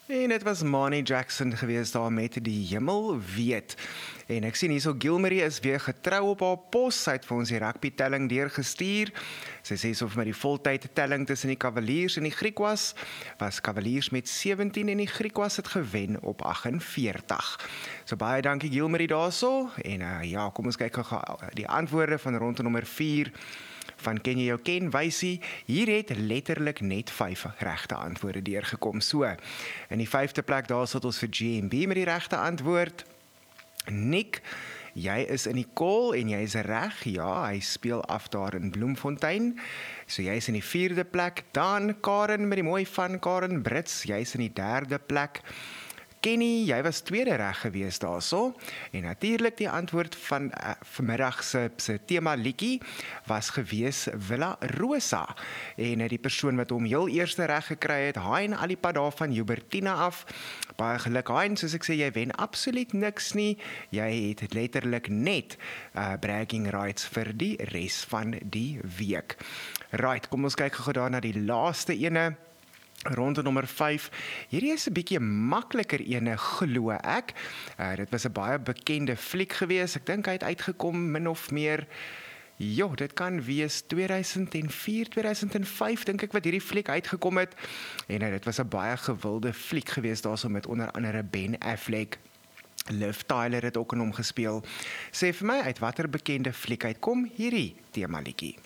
En dit was Manny Jackson gewees daar met Die Hemel Weet. En ek sien hierso Gilmarie is weer getrou op haar pos. Sy het vir ons die rugby telling deurgestuur. Sy sê so vir my die voltyd telling tussen die Cavaliers en die Griquas was Cavaliers met 17 en die Griquas het gewen op 48. So baie dankie Gilmarie daarso. En ja, kom ons kyk gou die antwoorde van ronde nommer 4. Van Ken jy jou ken, wysie, hier het letterlik net 5 regte antwoorde deurgekom. So, in die 5de plek daar sit ons vir GMB met die regte antwoord. Nick, jy is in die call en jy is reg. Ja, hy speel af daar in Bloemfontein. So jy is in die 4de plek. Dan Karen met die mooi van Karen Brits, jy is in die 3de plek. Kenny, jy was tweede reg gewees daarso. En natuurlik die antwoord van vanmiddag se tema liedjie was gewees Villa Rosa. En die persoon wat hom heel eerste reg gekry het, Hein Alipad daar van Hubertina af. Baie geluk Hein, soos ek sê, jy wen absoluut niks nie. Jy het letterlik net bragging rights vir die res van die week. Right, kom ons kyk gou daar na die laaste ene. Ronde nommer 5. Hierdie is 'n bietjie makliker ene, glo ek. Dit was 'n baie bekende fliek gewees. Ek dink hy het uitgekom min of meer. Jo, dit kan wees 2004, 2005 dink ek wat hierdie fliek uitgekom het. En dit was 'n baie gewilde fliek gewees daarso met onder andere Ben Affleck. Liv Tyler het ook in hom gespeel. Sê vir my uit watter bekende fliek uitkom hierdie tema liedjie?